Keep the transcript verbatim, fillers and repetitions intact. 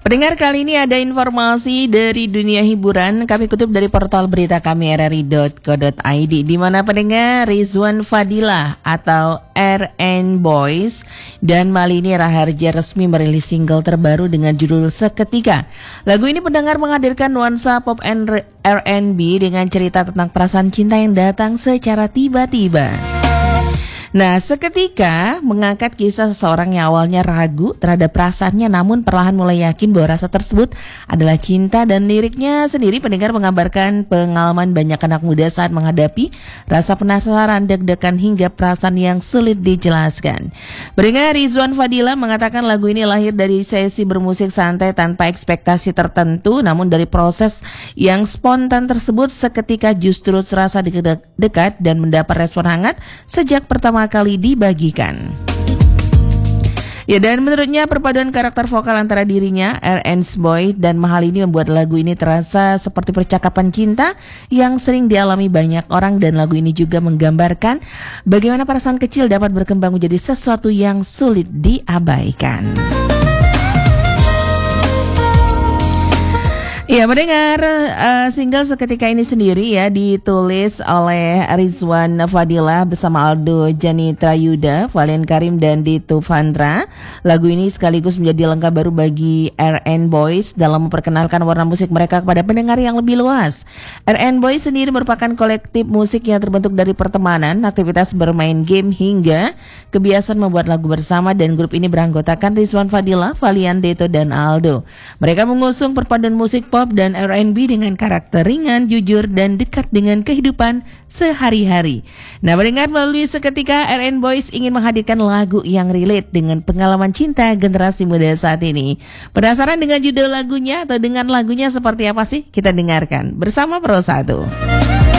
Pendengar, kali ini ada informasi dari dunia hiburan. Kami kutip dari portal berita kami r r i dot co dot i d, di mana pendengar Rizwan Fadilah atau R N Boys dan Malini Raharja resmi merilis single terbaru dengan judul Seketika. Lagu ini pendengar menghadirkan nuansa pop and R and B dengan cerita tentang perasaan cinta yang datang secara tiba-tiba. Nah, Seketika mengangkat kisah seseorang yang awalnya ragu terhadap perasaannya, namun perlahan mulai yakin bahwa rasa tersebut adalah cinta, dan liriknya sendiri pendengar menggambarkan pengalaman banyak anak muda saat menghadapi rasa penasaran, deg-degan hingga perasaan yang sulit dijelaskan. Pendengar, Rizwan Fadilah mengatakan lagu ini lahir dari sesi bermusik santai tanpa ekspektasi tertentu, namun dari proses yang spontan tersebut seketika justru serasa dekat dan mendapat respon hangat sejak pertama kali dibagikan. Ya, dan menurutnya perpaduan karakter vokal antara dirinya, R N Boys dan Mahalini membuat lagu ini terasa seperti percakapan cinta yang sering dialami banyak orang, dan lagu ini juga menggambarkan bagaimana perasaan kecil dapat berkembang menjadi sesuatu yang sulit diabaikan. Ya, mendengar uh, single Seketika ini sendiri ya ditulis oleh Rizwan Fadilah bersama Aldo Janitra Yuda, Valen Karim dan Ditu Vandra. Lagu ini sekaligus menjadi langkah baru bagi R N Boys dalam memperkenalkan warna musik mereka kepada pendengar yang lebih luas. R N Boys sendiri merupakan kolektif musik yang terbentuk dari pertemanan, aktivitas bermain game hingga kebiasaan membuat lagu bersama, dan grup ini beranggotakan Rizwan Fadilah, Valian, Deto dan Aldo. Mereka mengusung perpaduan musik pop dan R and B dengan karakter ringan, jujur, dan dekat dengan kehidupan sehari-hari. Nah, mendengar, melalui Seketika, R N Boys ingin menghadirkan lagu yang relate dengan pengalaman cinta generasi muda saat ini. Penasaran dengan judul lagunya atau dengan lagunya seperti apa sih? Kita dengarkan bersama Pro satu.